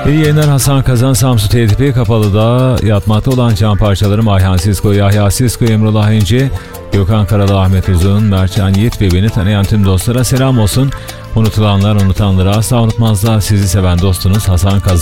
İyi yayınlar. Hasan Kazan, Samsun TDP Kapalı'da yatmakta olan can parçalarım Ayhan Sisko, Yahya Sisko, Emrullah İnci, Gökhan Karadağ, Ahmet Uzun, Mertcan Yiğit ve beni tanıyan tüm dostlara selam olsun. Unutulanlar unutanları asla unutmazlar. Sizi seven dostunuz Hasan Kazan.